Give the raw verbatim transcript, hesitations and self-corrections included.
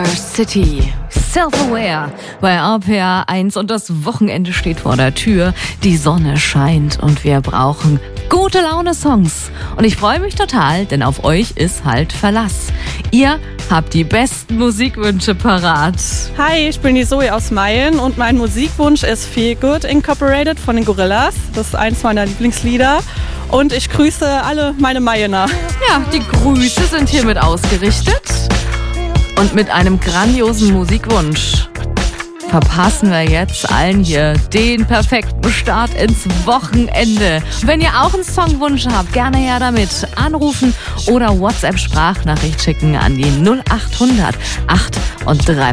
City. Self-Aware bei R P R eins und das Wochenende steht vor der Tür. Die Sonne scheint und wir brauchen gute Laune-Songs. Und ich freue mich total, denn auf euch ist halt Verlass. Ihr habt die besten Musikwünsche parat. Hi, ich bin die Zoe aus Mayen und mein Musikwunsch ist Feel Good Incorporated von den Gorillas. Das ist eins meiner Lieblingslieder. Und ich grüße alle meine Mayener. Ja, die Grüße sind hiermit ausgerichtet. Und mit einem grandiosen Musikwunsch verpassen wir jetzt allen hier den perfekten Start ins Wochenende. Wenn ihr auch einen Songwunsch habt, gerne her damit. Anrufen oder WhatsApp-Sprachnachricht schicken an die null acht hundert acht und drei.